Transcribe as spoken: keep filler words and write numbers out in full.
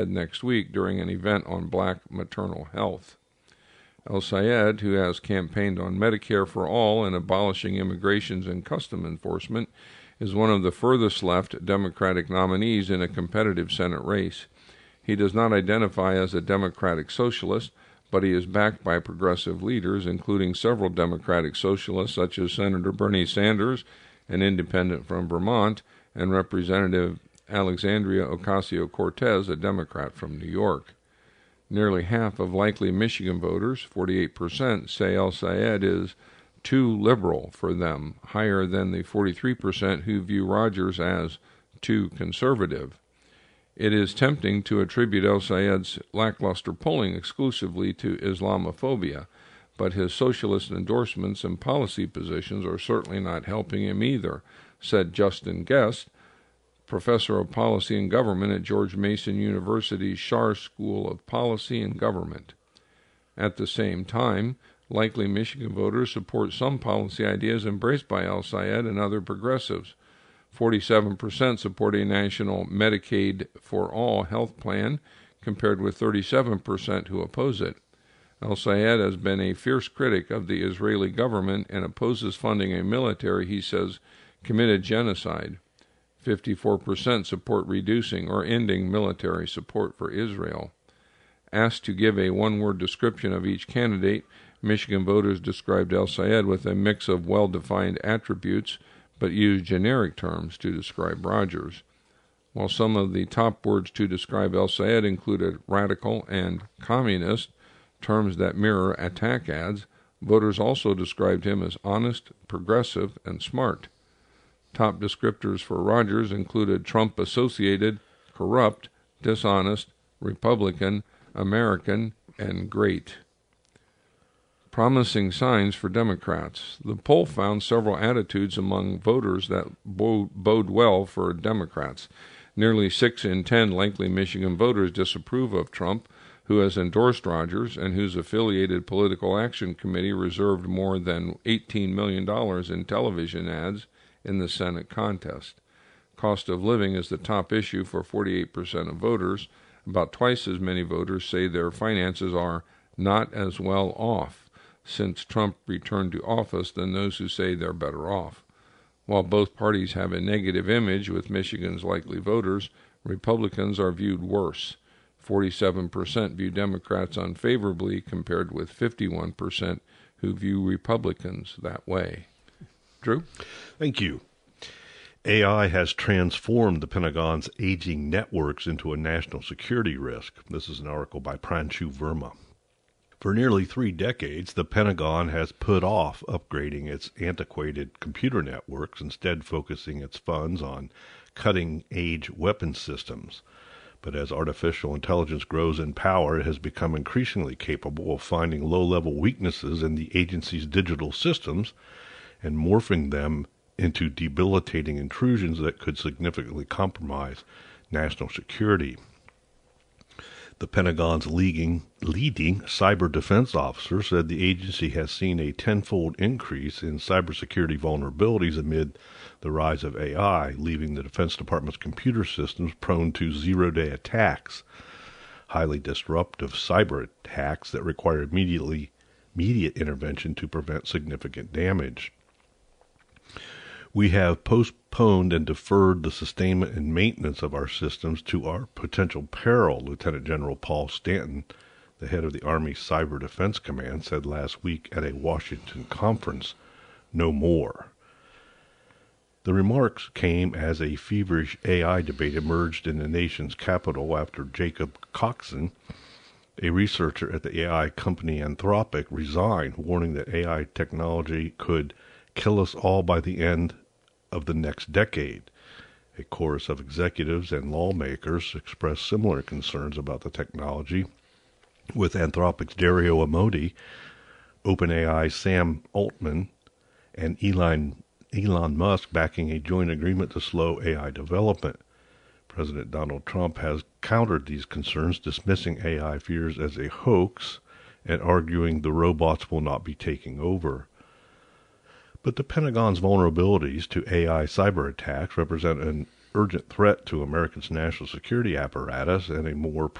next week during an event on black maternal health. El-Sayed, who has campaigned on Medicare for all and abolishing immigration and custom enforcement, is one of the furthest left Democratic nominees in a competitive Senate race. He does not identify as a Democratic socialist, but he is backed by progressive leaders, including several Democratic socialists such as Senator Bernie Sanders, an independent from Vermont, and Representative Alexandria Ocasio-Cortez, a Democrat from New York. Nearly half of likely Michigan voters, forty-eight percent, say El-Sayed is too liberal for them, higher than the forty-three percent who view Rogers as too conservative. It is tempting to attribute El-Sayed's lackluster polling exclusively to Islamophobia, but his socialist endorsements and policy positions are certainly not helping him either, said Justin Guest, professor of policy and government at George Mason University's Schar School of Policy and Government. At the same time, likely Michigan voters support some policy ideas embraced by El-Sayed and other progressives. forty-seven percent support a national Medicaid for all health plan, compared with thirty-seven percent who oppose it. El-Sayed has been a fierce critic of the Israeli government and opposes funding a military he says committed genocide. fifty-four percent support reducing or ending military support for Israel. Asked to give a one-word description of each candidate, Michigan voters described El-Sayed with a mix of well-defined attributes, but used generic terms to describe Rogers. While some of the top words to describe El-Sayed included radical and communist, terms that mirror attack ads, voters also described him as honest, progressive, and smart. Top descriptors for Rogers included Trump-associated, corrupt, dishonest, Republican, American, and great. Promising signs for Democrats. The poll found several attitudes among voters that bode well for Democrats. Nearly six in ten likely Michigan voters disapprove of Trump, who has endorsed Rogers and whose affiliated Political Action Committee reserved more than eighteen million dollars in television ads in the Senate contest. Cost of living is the top issue for forty-eight percent of voters. About twice as many voters say their finances are not as well off since Trump returned to office than those who say they're better off. While both parties have a negative image with Michigan's likely voters, Republicans are viewed worse. forty-seven percent view Democrats unfavorably compared with fifty-one percent who view Republicans that way. Drew? Thank you. A I has transformed the Pentagon's aging networks into a national security risk. This is an article by Pranshu Verma. For nearly three decades, the Pentagon has put off upgrading its antiquated computer networks, instead focusing its funds on cutting-edge weapon systems. But as artificial intelligence grows in power, it has become increasingly capable of finding low-level weaknesses in the agency's digital systems and morphing them into debilitating intrusions that could significantly compromise national security. The Pentagon's leading, leading cyber defense officer said the agency has seen a tenfold increase in cybersecurity vulnerabilities amid the rise of A I, leaving the Defense Department's computer systems prone to zero-day attacks, highly disruptive cyber attacks that require immediately immediate intervention to prevent significant damage. We have postponed and deferred the sustainment and maintenance of our systems to our potential peril, Lieutenant General Paul Stanton, the head of the Army Cyber Defense Command, said last week at a Washington conference. No more. The remarks came as a feverish A I debate emerged in the nation's capital after Jacob Coxon, a researcher at the A I company Anthropic, resigned, warning that A I technology could kill us all by the end of the next decade. A chorus of executives and lawmakers expressed similar concerns about the technology, with Anthropic's Dario Amodei, OpenAI's Sam Altman, and Elon, Elon Musk backing a joint agreement to slow A I development. President Donald Trump has countered these concerns, dismissing A I fears as a hoax and arguing the robots will not be taking over. But the Pentagon's vulnerabilities to A I cyber attacks represent an urgent threat to America's national security apparatus and a more